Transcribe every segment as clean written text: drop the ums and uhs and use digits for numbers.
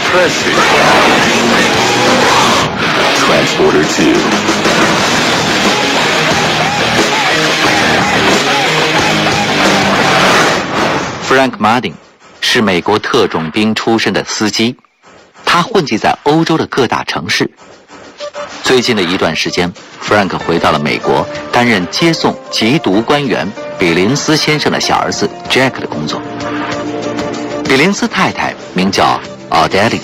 Let's see. Transporter 2. Frank Martin 是美国特种兵出身的司机，他混迹在欧洲的各大城市。最近的一段时间 ，Frank 回到了美国，担任接送缉毒官员比林斯先生的小儿子 Jack 的工作。比林斯太太名叫奥黛丽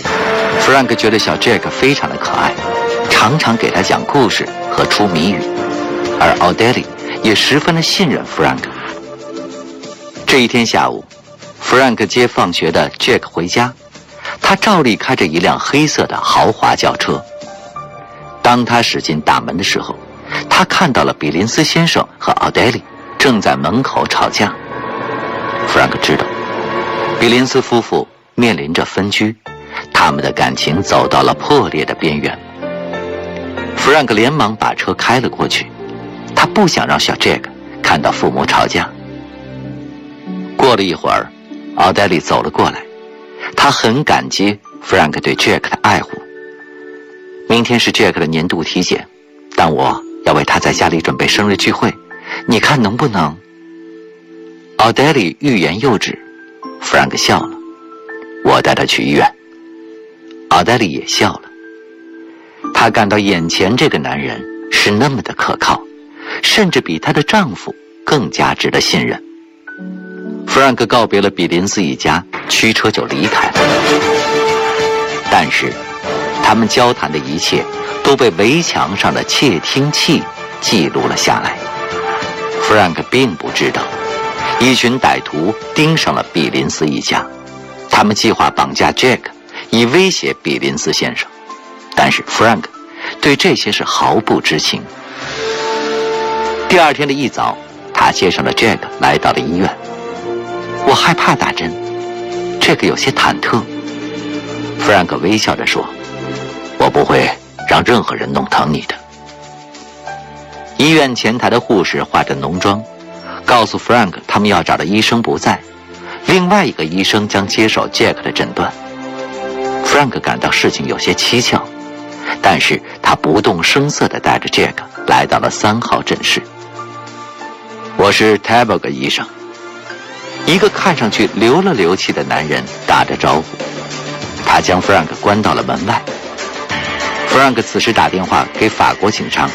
，Frank 觉得小 Jack 非常的可爱，常常给他讲故事和出谜语，而奥黛丽也十分的信任 Frank。这一天下午 ，Frank 接放学的 Jack 回家，他照例开着一辆黑色的豪华轿车。当他驶进大门的时候，他看到了比林斯先生和奥黛丽正在门口吵架。Frank 知道，比林斯夫妇面临着分居，他们的感情走到了破裂的边缘。Frank 连忙把车开了过去，他不想让小 Jack 看到父母吵架。过了一会儿，奥黛丽走了过来，她很感激 Frank 对 Jack 的爱护。明天是 Jack 的年度体检，但我要为他在家里准备生日聚会，你看能不能？奥黛丽欲言又止 ，Frank 笑了，我带他去医院。奥黛丽也笑了，她感到眼前这个男人是那么的可靠，甚至比她的丈夫更加值得信任。Frank 告别了比林斯一家，驱车就离开了。但是他们交谈的一切都被围墙上的窃听器记录了下来。Frank 并不知道，一群歹徒盯上了比林斯一家，他们计划绑架 Jack， 以威胁比林斯先生。但是 Frank 对这些是毫不知情。第二天的一早，他接上了 Jack 来到了医院。我害怕打针 ，Jack 有些忐忑。Frank 微笑着说：“我不会让任何人弄疼你的。”医院前台的护士化着浓妆，告诉 Frank 他们要找的医生不在，另外一个医生将接手 Jack 的诊断。Frank 感到事情有些蹊跷，但是他不动声色地带着 Jack 来到了3号诊室。我是 Tabog 医生。一个看上去流了流气的男人打着招呼，他将 Frank 关到了门外。Frank 此时打电话给法国警察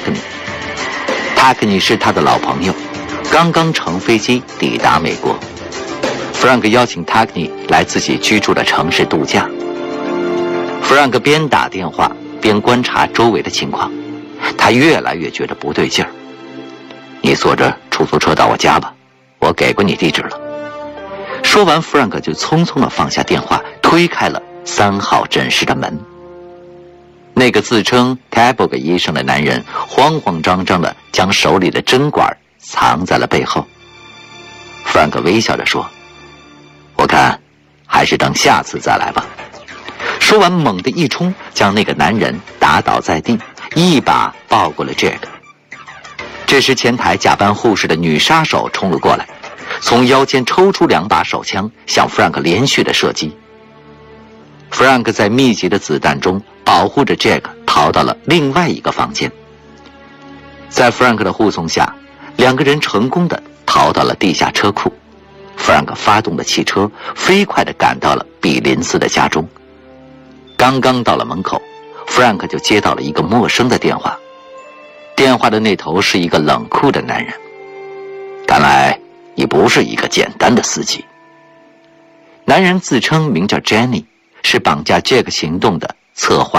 Takni 是他的老朋友，刚刚乘飞机抵达美国。Frank 邀请 Takni 来自己居住的城市度假。Frank 边打电话边观察周围的情况，他越来越觉得不对劲儿。你坐着出租车到我家吧，我给过你地址了。说完 Frank 就匆匆地放下电话，推开了3号诊室的门。那个自称 Tabog 医生的男人慌慌张张地将手里的针管藏在了背后。Frank 微笑着说：“我看还是等下次再来吧。”说完猛地一冲，将那个男人打倒在地，一把抱过了 Jack。这时前台假扮护士的女杀手冲了过来，从腰间抽出2把手枪，向 Frank 连续的射击。Frank 在密集的子弹中保护着 Jack 逃到了另外一个房间。在 Frank 的护送下，2个人成功的逃到了地下车库。Frank 发动了汽车，飞快地赶到了比林斯的家中。刚刚到了门口， Frank 就接到了一个陌生的电话。电话的那头是一个冷酷的男人。看来你不是一个简单的司机。男人自称名叫 Jenny， 是绑架 Jack 行动的策划